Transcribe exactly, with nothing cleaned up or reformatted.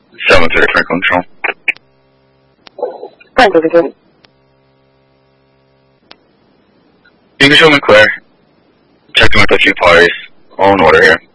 seven thirty-three control. Thank you, Virginia. You can show me clear. Checking with a few parties. All in order here.